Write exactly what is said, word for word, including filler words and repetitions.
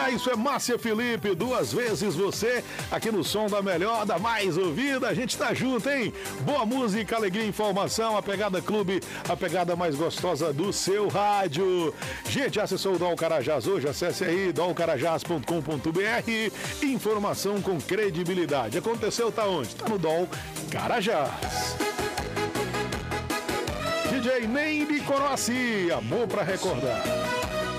Ah, isso é Márcia Felipe, duas vezes você, aqui no som da melhor, da mais ouvida. A gente tá junto, hein? Boa música, alegria, informação, a pegada clube, a pegada mais gostosa do seu rádio. Gente, acessou o Dol Carajás hoje? Acesse aí dol carajás ponto com ponto br. Informação com credibilidade. Aconteceu, tá onde? Tá no Dol Carajás. D J Ney de Corossi, amor pra recordar.